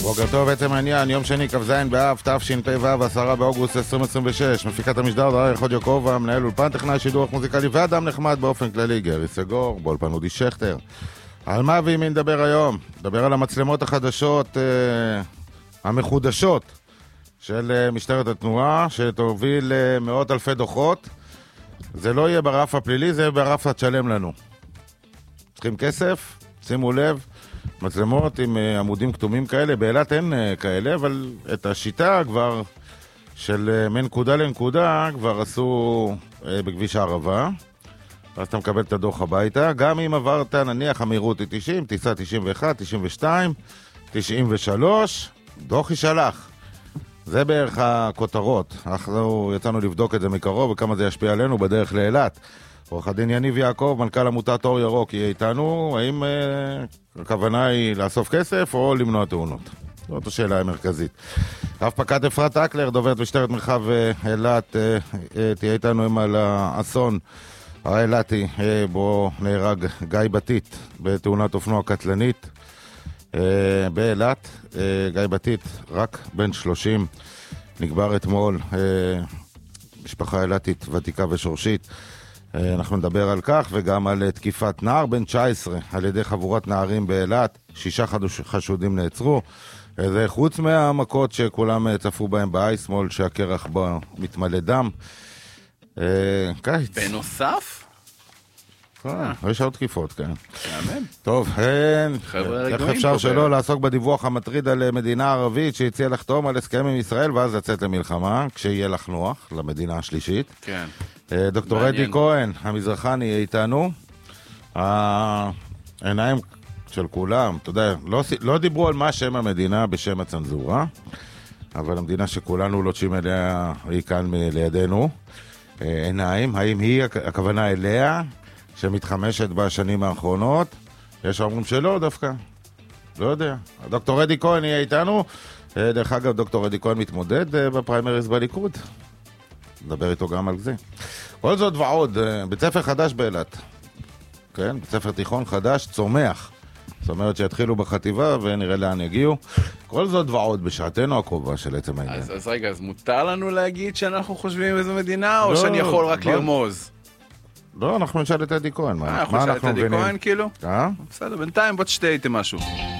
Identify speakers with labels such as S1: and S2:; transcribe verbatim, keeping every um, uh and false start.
S1: בוקר טוב, בעצם העניין, יום שני, כ"ז באב, תשפ"ו, עשרה באוגוסט עשרים עשרים ושש. מפיקת המשדר, דריה חוד יעקב, מנהל אולפן, טכנאי שידור מוזיקלי ואדם נחמד באופן כללי, גרי סגור, באולפן אודי שכטר. על מה ועם מי נדבר היום? נדבר על המצלמות החדשות, אה, המחודשות של אה, משטרת התנועה, שתוביל אה, מאות אלפי דוחות. זה לא יהיה ברף הפלילי, זה יהיה ברף התשלם לנו. צריכים כסף, שימו לב. מצלמות עם uh, עמודים כתומים כאלה, באילת אין uh, כאלה, אבל את השיטה כבר של uh, מנקודה לנקודה כבר עשו uh, בכביש הערבה, ואז אתה מקבל את הדוח הביתה, גם אם עברת נניח המהירות היא תשעים, טיסה תשעים ואחת, תשעים ושתיים, תשעים ושלוש, דוח ישלח. זה בערך הכותרות. אנחנו יצאנו לבדוק את זה מקרוב וכמה זה ישפיע עלינו בדרך לאילת. עורך הדין יניב יעקב, מנכ"ל עמותת אור ירוק, יהיה איתנו. האם אה, הכוונה היא לאסוף כסף או למנוע תאונות? זאת השאלה המרכזית. רב פקד אפרת אקלר, דוברת משטרת מרחב אילת, אה, אה, תהיה איתנו עם על האסון האילתי, אה, בו נהרג גיא בתית בתאונת אופנוע קטלנית אה, באילת. אה, גיא בתית, רק בן שלושים, נקבר אתמול, אה, משפחה אילתית ותיקה ושורשית. אנחנו נדבר על כך וגם על תקיפת נער בן תשע עשרה על ידי חבורת נערים באילת. שישה חשודים נעצרו. זה חוץ מהמכות שכולם צפו בהם באי שמאל שהקרח בו מתמלא דם. קיץ.
S2: בנוסף?
S1: יש עוד תקיפות, כן.
S2: אמן.
S1: טוב, איך אפשר שלא לעסוק בדיווח המטריד על מדינה ערבית שהציעה לחתום על הסכם עם ישראל ואז לצאת למלחמה, כשיהיה לך נוח, למדינה השלישית.
S2: כן.
S1: דוקטור אדי כהן, המזרחני, יהיה איתנו. העיניים של כולם, אתה יודע, לא, לא דיברו על מה שם המדינה בשם הצנזורה, אבל המדינה שכולנו לוטשים אליה היא כאן לידינו. עיניים, האם היא הכוונה אליה שמתחמשת בשנים האחרונות? יש אומרים שלא דווקא, לא יודע. דוקטור אדי כהן יהיה איתנו. דרך אגב, דוקטור אדי כהן מתמודד בפריימריז בליכוד. נדבר איתו גם על זה. כל זאת ועוד, בית ספר חדש באילת. כן, בית ספר תיכון חדש, צומח. זאת אומרת שיתחילו בחטיבה ונראה לאן יגיעו. כל זאת ועוד בשעתנו הקרובה של עצם העניין.
S2: אז, אז רגע, אז מותר לנו להגיד שאנחנו חושבים איזו מדינה, או לא, שאני יכול רק לא, לרמוז?
S1: לא, אנחנו נשאל את אדי כהן.
S2: מה, אנחנו נשאל את אדי כהן כאילו? אה? בסדר, בינתיים בוא תשתה איתי משהו.